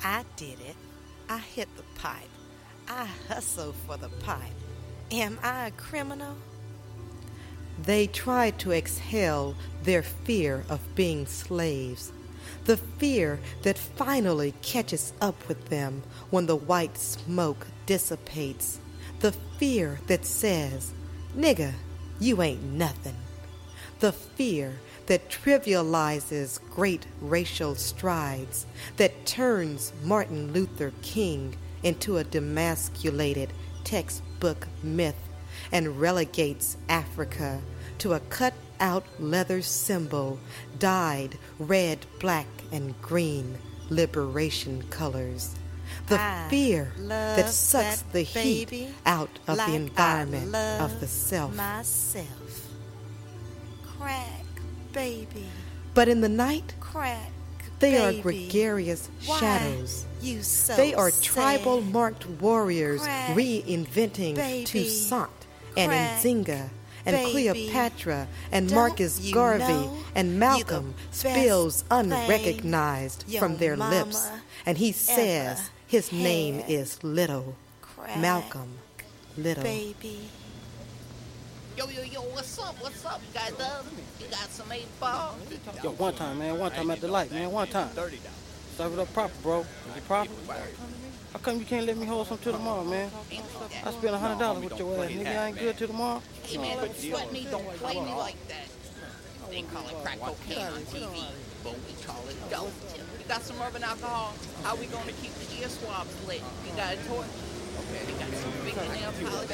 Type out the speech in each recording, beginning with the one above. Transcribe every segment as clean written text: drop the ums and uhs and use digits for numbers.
I did it. I hit the pipe. I hustle for the pipe. Am I a criminal? They tried to exhale their fear of being slaves, the fear that finally catches up with them when the white smoke dissipates, the fear that says, "Nigga, you ain't nothing," the fear that trivializes great racial strides, that turns Martin Luther King into a demasculated textbook myth and relegates Africa to a cut-out leather symbol dyed red, black, and green liberation colors. The fear that sucks that the heat baby out of like the environment I of the self. Myself. Crack, baby. But in the night, Crack, they are baby. gregarious Why shadows. You so They are sad? tribal-marked warriors Crack, reinventing baby. Toussaint and Crack, Nzinga and baby. Cleopatra and Don't Marcus you Garvey know and Malcolm you the spills best thing unrecognized your from their mama lips, and he says ever his name had. is Little. Crack, Malcolm Little. baby. Yo, what's up? What's up, you guys? You got some 8 ball? Yo, one time, man. One time at the light, man. One time. Serve it up proper, bro. Is it proper? How come you can't let me hold some till tomorrow, man? I spent $100 with your ass, nigga. I ain't good till tomorrow. Hey, man, don't sweat me. Don't play me like that. They call it crack cocaine on TV, but we call it dope. You got some urban alcohol? How we gonna keep the ear swabs lit? You got a torch? We got some fingernail polish.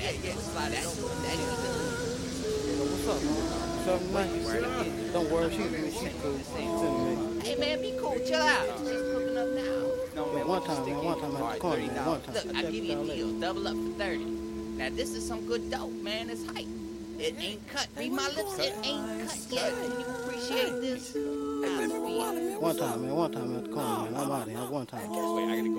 What's up, man? Something nice? Don't worry, she's cool. Hey, man, be cool. Chill out. She's cooking up now. Yo, one time at the corner, man. One time. Look, I'll give you a deal. Double up for 30. Now, this is some good dope, man. It's hype. It ain't cut. Read my lips. It ain't cut yet. Can you appreciate this? One time, man. One time at the corner, man. I'm out of here. One time.